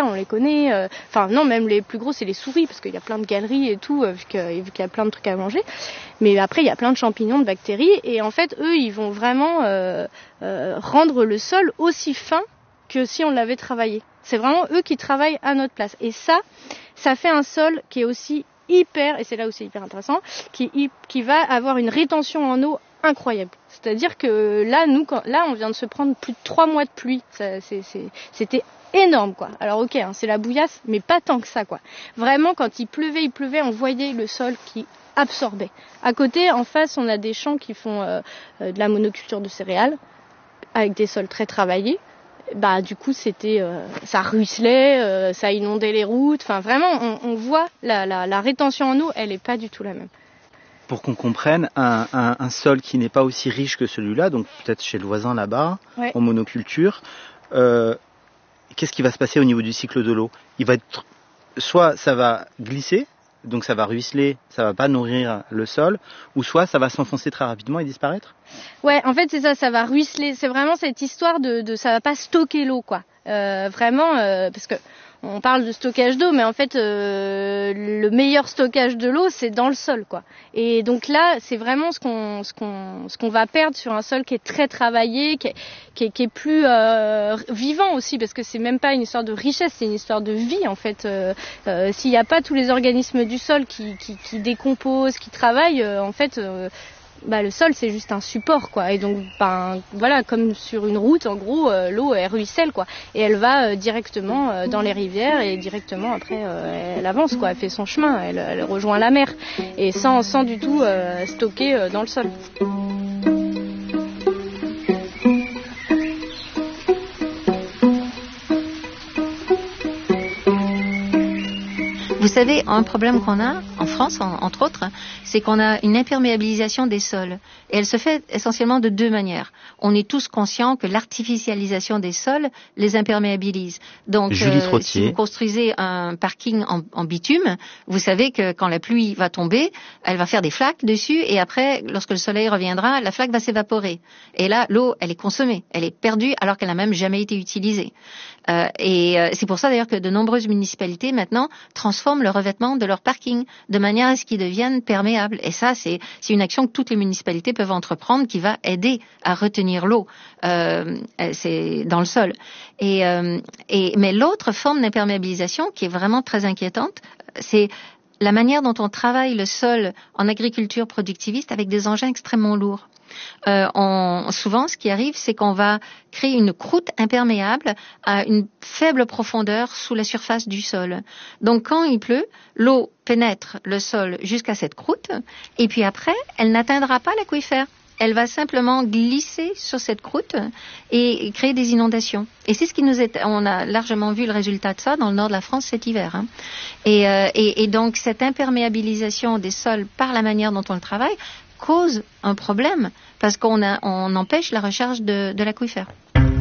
vers, on les connaît. Enfin non, même les plus gros, c'est les souris, parce qu'il y a plein de galeries et tout, vu qu'il y a plein de trucs à manger. Mais après, il y a plein de champignons, de bactéries, et en fait, eux, ils vont vraiment rendre le sol aussi fin que si on l'avait travaillé. C'est vraiment eux qui travaillent à notre place. Et ça fait un sol qui est aussi hyper, et c'est là où c'est hyper intéressant, qui va avoir une rétention en eau incroyable. C'est-à-dire que là, on vient de se prendre plus de 3 mois de pluie. C'était énorme, quoi. Alors ok, c'est la bouillasse, mais pas tant que ça, quoi. Vraiment, quand il pleuvait, on voyait le sol qui absorbait. À côté, en face, on a des champs qui font de la monoculture de céréales, avec des sols très travaillés. Du coup, ça ruisselait, ça inondait les routes. Enfin, vraiment, on voit la rétention en eau, elle est pas du tout la même. Pour qu'on comprenne, un sol qui n'est pas aussi riche que celui-là, donc peut-être chez le voisin là-bas, en monoculture, qu'est-ce qui va se passer au niveau du cycle de l'eau ? Soit ça va glisser, donc ça va ruisseler, ça va pas nourrir le sol, ou soit ça va s'enfoncer très rapidement et disparaître ? Ouais, en fait c'est ça va ruisseler. C'est vraiment cette histoire de ça va pas stocker l'eau, quoi. Vraiment, parce que on parle de stockage d'eau, mais en fait le meilleur stockage de l'eau c'est dans le sol, quoi. Et donc là c'est vraiment ce qu'on va perdre sur un sol qui est très travaillé, qui est plus vivant aussi, parce que c'est même pas une histoire de richesse, c'est une histoire de vie en fait. S'il n'y a pas tous les organismes du sol qui décomposent, qui travaillent, en fait. Le sol c'est juste un support, quoi, et donc voilà, comme sur une route en gros, l'eau elle ruisselle, quoi, et elle va directement dans les rivières, et directement après elle avance, quoi, elle fait son chemin, elle rejoint la mer, et sans du tout stocker dans le sol. Vous savez, un problème qu'on a en France, entre autres, c'est qu'on a une imperméabilisation des sols. Et elle se fait essentiellement de 2 manières. On est tous conscients que l'artificialisation des sols les imperméabilise. Donc, si vous construisez un parking en bitume, vous savez que quand la pluie va tomber, elle va faire des flaques dessus, et après, lorsque le soleil reviendra, la flaque va s'évaporer. Et là, l'eau, elle est consommée, elle est perdue, alors qu'elle n'a même jamais été utilisée. C'est pour ça d'ailleurs que de nombreuses municipalités maintenant transforment le revêtement de leur parking de manière à ce qu'ils deviennent perméables. Et ça, c'est une action que toutes les municipalités peuvent entreprendre, qui va aider à retenir l'eau c'est dans le sol. Mais l'autre forme d'imperméabilisation qui est vraiment très inquiétante, c'est la manière dont on travaille le sol en agriculture productiviste avec des engins extrêmement lourds. Souvent, ce qui arrive, c'est qu'on va créer une croûte imperméable à une faible profondeur sous la surface du sol. Donc, quand il pleut, l'eau pénètre le sol jusqu'à cette croûte, et puis après, elle n'atteindra pas l'aquifère. Elle va simplement glisser sur cette croûte et créer des inondations. Et c'est ce qui on a largement vu le résultat de ça dans le nord de la France cet hiver. Et donc, cette imperméabilisation des sols par la manière dont on le travaille cause un problème, parce qu'on empêche la recharge de l'aquifère.